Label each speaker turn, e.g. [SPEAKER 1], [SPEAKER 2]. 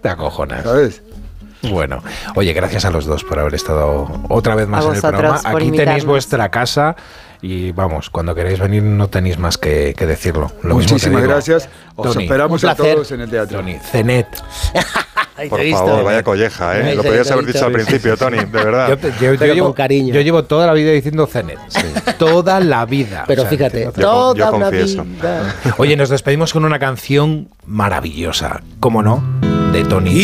[SPEAKER 1] te acojonas.
[SPEAKER 2] ¿Sabes?
[SPEAKER 1] Bueno, oye, gracias a los dos por haber estado otra vez más
[SPEAKER 3] A
[SPEAKER 1] en el programa.
[SPEAKER 3] vosotros por
[SPEAKER 1] Aquí
[SPEAKER 3] invitarnos.
[SPEAKER 1] tenéis vuestra casa y vamos, cuando queréis venir no tenéis más que decirlo. Lo mismo te
[SPEAKER 2] Muchísimas
[SPEAKER 1] digo.
[SPEAKER 2] gracias. Os
[SPEAKER 1] Tony,
[SPEAKER 2] esperamos
[SPEAKER 4] un
[SPEAKER 2] a
[SPEAKER 4] placer.
[SPEAKER 2] todos en el teatro.
[SPEAKER 1] Tony, Cenet.
[SPEAKER 4] Ahí
[SPEAKER 5] Por
[SPEAKER 4] te he visto.
[SPEAKER 5] favor, vaya colleja, ¿eh? Lo podrías haber dicho al principio, Tony, de verdad.
[SPEAKER 4] Pero con cariño.
[SPEAKER 1] Yo llevo toda la vida diciendo Cenet. Toda la vida.
[SPEAKER 4] Pero
[SPEAKER 1] O sea,
[SPEAKER 4] fíjate,
[SPEAKER 1] que no te-
[SPEAKER 4] toda
[SPEAKER 5] yo
[SPEAKER 4] una
[SPEAKER 5] confieso.
[SPEAKER 4] vida.
[SPEAKER 1] Oye, nos despedimos con una canción maravillosa, ¿cómo no? De Tony.